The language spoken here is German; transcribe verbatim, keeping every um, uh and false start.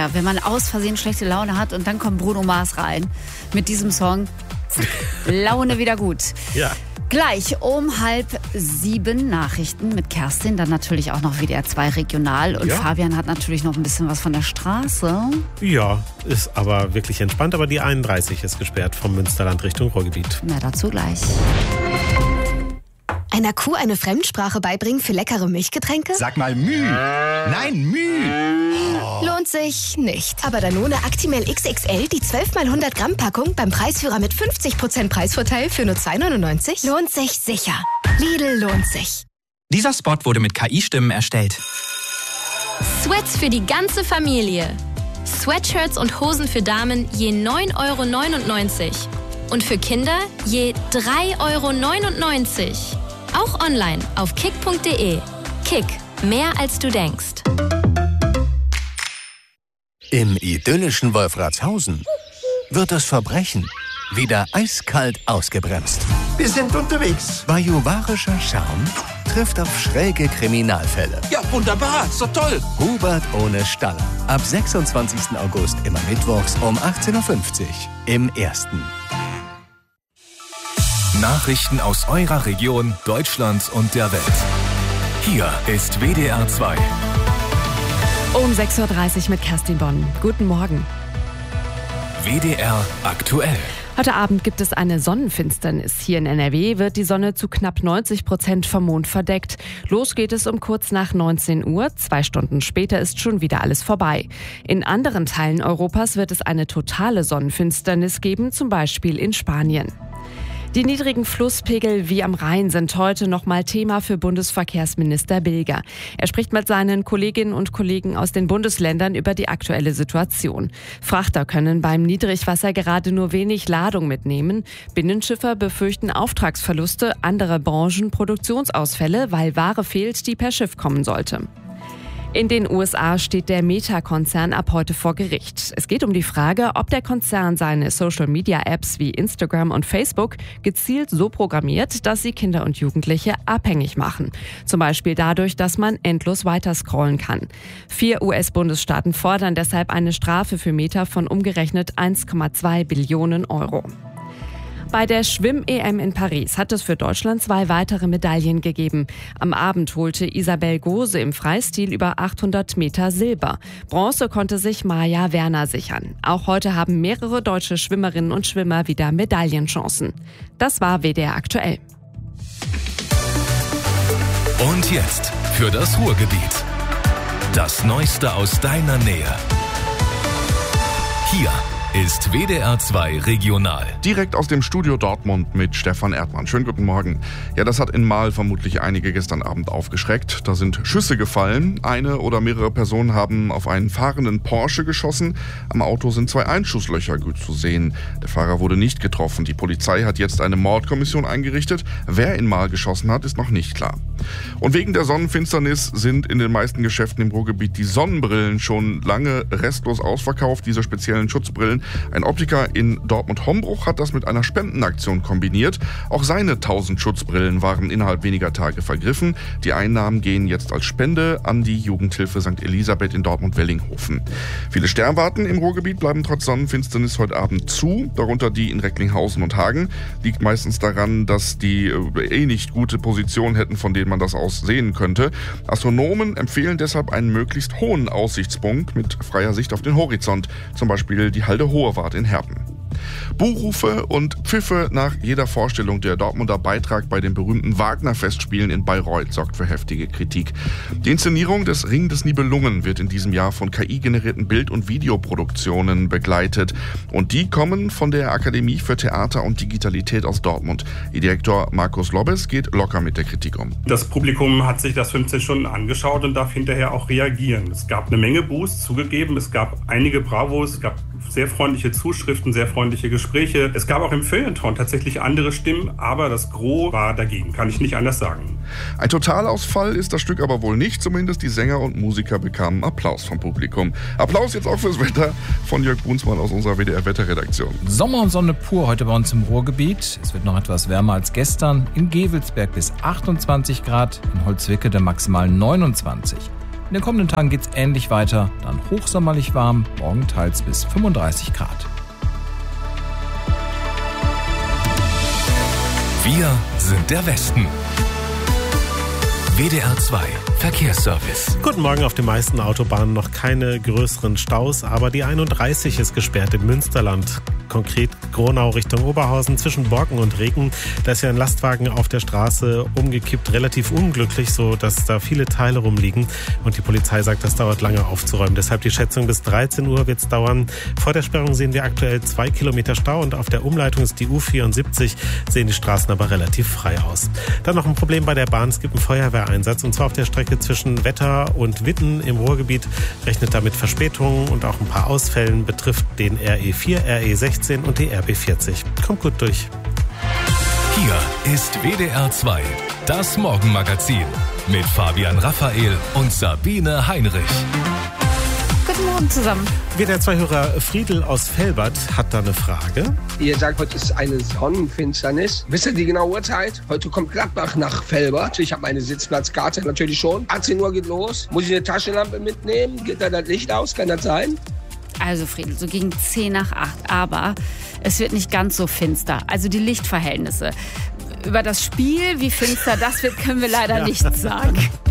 Klassiker, wenn man aus Versehen schlechte Laune hat und dann kommt Bruno Mars rein mit diesem Song. Zack, Laune wieder gut. Ja. Gleich um halb sieben Nachrichten mit Kerstin, dann natürlich auch noch W D R zwei regional und Ja. Fabian hat natürlich noch ein bisschen was von der Straße. Ja, ist aber wirklich entspannt. Aber die einunddreißig ist gesperrt vom Münsterland Richtung Ruhrgebiet. Mehr dazu gleich. Einer Kuh eine Fremdsprache beibringen für leckere Milchgetränke? Sag mal Müh. Nein, Müh. Lohnt sich nicht. Aber Danone Actimel X X L, die zwölf mal hundert Gramm Packung beim Preisführer mit fünfzig Prozent Preisvorteil für nur zwei neunundneunzig? Lohnt sich sicher. Lidl lohnt sich. Dieser Spot wurde mit K I-Stimmen erstellt. Sweats für die ganze Familie. Sweatshirts und Hosen für Damen je neun Euro neunundneunzig. Und für Kinder je drei Euro neunundneunzig. Auch online auf kick punkt de. Kick, mehr als du denkst. Im idyllischen Wolfratshausen wird das Verbrechen wieder eiskalt ausgebremst. Wir sind unterwegs. Bajuwarischer Charme trifft auf schräge Kriminalfälle. Ja, wunderbar. So toll. Hubert ohne Staller. Ab sechsundzwanzigsten August immer mittwochs um achtzehn Uhr fünfzig im Ersten. Nachrichten aus eurer Region, Deutschlands und der Welt. Hier ist W D R zwei. Um sechs Uhr dreißig mit Kerstin Bonn. Guten Morgen. W D R aktuell. Heute Abend gibt es eine Sonnenfinsternis. Hier in N R W wird die Sonne zu knapp neunzig Prozent vom Mond verdeckt. Los geht es um kurz nach neunzehn Uhr. Zwei Stunden später ist schon wieder alles vorbei. In anderen Teilen Europas wird es eine totale Sonnenfinsternis geben, zum Beispiel in Spanien. Die niedrigen Flusspegel wie am Rhein sind heute nochmal Thema für Bundesverkehrsminister Bilger. Er spricht mit seinen Kolleginnen und Kollegen aus den Bundesländern über die aktuelle Situation. Frachter können beim Niedrigwasser gerade nur wenig Ladung mitnehmen. Binnenschiffer befürchten Auftragsverluste, andere Branchen Produktionsausfälle, weil Ware fehlt, die per Schiff kommen sollte. In den U S A steht der Meta-Konzern ab heute vor Gericht. Es geht um die Frage, ob der Konzern seine Social-Media-Apps wie Instagram und Facebook gezielt so programmiert, dass sie Kinder und Jugendliche abhängig machen. Zum Beispiel dadurch, dass man endlos weiterscrollen kann. Vier U S-Bundesstaaten fordern deshalb eine Strafe für Meta von umgerechnet eins Komma zwei Billionen Euro. Bei der Schwimm-E M in Paris hat es für Deutschland zwei weitere Medaillen gegeben. Am Abend holte Isabel Gose im Freistil über achthundert Meter Silber. Bronze konnte sich Maja Werner sichern. Auch heute haben mehrere deutsche Schwimmerinnen und Schwimmer wieder Medaillenchancen. Das war W D R aktuell. Und jetzt für das Ruhrgebiet. Das Neueste aus deiner Nähe. Hier ist W D R zwei regional. Direkt aus dem Studio Dortmund mit Stefan Erdmann. Schönen guten Morgen. Ja, das hat in Mahl vermutlich einige gestern Abend aufgeschreckt. Da sind Schüsse gefallen. Eine oder mehrere Personen haben auf einen fahrenden Porsche geschossen. Am Auto sind zwei Einschusslöcher gut zu sehen. Der Fahrer wurde nicht getroffen. Die Polizei hat jetzt eine Mordkommission eingerichtet. Wer in Mahl geschossen hat, ist noch nicht klar. Und wegen der Sonnenfinsternis sind in den meisten Geschäften im Ruhrgebiet die Sonnenbrillen schon lange restlos ausverkauft, diese speziellen Schutzbrillen. Ein Optiker in Dortmund-Hombruch hat das mit einer Spendenaktion kombiniert. Auch seine tausend Schutzbrillen waren innerhalb weniger Tage vergriffen. Die Einnahmen gehen jetzt als Spende an die Jugendhilfe Sankt Elisabeth in Dortmund-Wellinghofen. Viele Sternwarten im Ruhrgebiet bleiben trotz Sonnenfinsternis heute Abend zu, darunter die in Recklinghausen und Hagen. Liegt meistens daran, dass die eh nicht gute Position hätten, von denen man das aus sehen könnte. Astronomen empfehlen deshalb einen möglichst hohen Aussichtspunkt mit freier Sicht auf den Horizont, zum Beispiel die Halde Hohewart in Herpen. Buhrufe und Pfiffe nach jeder Vorstellung. Der Dortmunder Beitrag bei den berühmten Wagner-Festspielen in Bayreuth sorgt für heftige Kritik. Die Inszenierung des Ring des Nibelungen wird in diesem Jahr von K I-generierten Bild- und Videoproduktionen begleitet. Und die kommen von der Akademie für Theater und Digitalität aus Dortmund. Ihr Direktor Markus Lobbes geht locker mit der Kritik um. Das Publikum hat sich das fünfzehn Stunden angeschaut und darf hinterher auch reagieren. Es gab eine Menge Buß, zugegeben. Es gab einige Bravos, es gab sehr freundliche Zuschriften, sehr freundliche Gespräche. Es gab auch im Feuilleton tatsächlich andere Stimmen, aber das Gros war dagegen, kann ich nicht anders sagen. Ein Totalausfall ist das Stück aber wohl nicht, zumindest die Sänger und Musiker bekamen Applaus vom Publikum. Applaus jetzt auch fürs Wetter von Jörg Brunsmann aus unserer W D R-Wetterredaktion. Sommer und Sonne pur heute bei uns im Ruhrgebiet. Es wird noch etwas wärmer als gestern. In Gevelsberg bis achtundzwanzig Grad, in Holzwickede maximal neunundzwanzig. In den kommenden Tagen geht's ähnlich weiter, dann hochsommerlich warm, morgen teils bis fünfunddreißig Grad. Wir sind der Westen. W D R zwei Verkehrsservice. Guten Morgen. Auf den meisten Autobahnen noch keine größeren Staus, aber die einunddreißig ist gesperrt im Münsterland. Konkret Gronau Richtung Oberhausen zwischen Borken und Regen. Da ist ja ein Lastwagen auf der Straße umgekippt, relativ unglücklich, so dass da viele Teile rumliegen. Und die Polizei sagt, das dauert lange aufzuräumen. Deshalb die Schätzung, bis dreizehn Uhr wird es dauern. Vor der Sperrung sehen wir aktuell zwei Kilometer Stau und auf der Umleitung ist die U vierundsiebzig, sehen die Straßen aber relativ frei aus. Dann noch ein Problem bei der Bahn. Es gibt einen Feuerwehreinsatz und zwar auf der Strecke zwischen Wetter und Witten im Ruhrgebiet. Rechnet damit Verspätungen und auch ein paar Ausfällen. Betrifft den R E vier, R E sechzehn und die R B vierzig. Kommt gut durch. Hier ist W D R zwei, das Morgenmagazin mit Fabian Raphael und Sabine Heinrich. Guten Morgen zusammen. W D R zwei-Hörer Friedel aus Velbert hat da eine Frage. Ihr sagt, heute ist eine Sonnenfinsternis. Wisst ihr die genaue Uhrzeit? Heute kommt Gladbach nach Velbert. Ich habe meine Sitzplatzkarte natürlich schon. achtzehn Uhr geht los. Muss ich eine Taschenlampe mitnehmen? Geht da das Licht aus? Kann das sein? Also Friedel, so gegen zehn nach acht, aber es wird nicht ganz so finster. Also die Lichtverhältnisse. Über das Spiel, wie finster das wird, können wir leider nichts sagen.